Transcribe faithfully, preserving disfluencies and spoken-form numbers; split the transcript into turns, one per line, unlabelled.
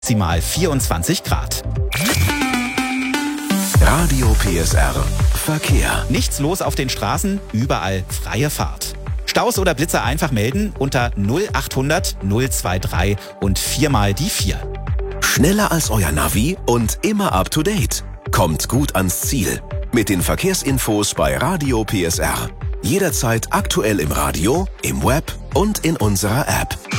maximal vierundzwanzig Grad.
Radio P S R Verkehr.
Nichts los auf den Straßen, überall freie Fahrt. Staus oder Blitzer einfach melden unter null achthundert null dreiundzwanzig und viermal die vier.
Schneller als euer Navi und immer up to date. Kommt gut ans Ziel. Mit den Verkehrsinfos bei Radio P S R. Jederzeit aktuell im Radio, im Web und in unserer App.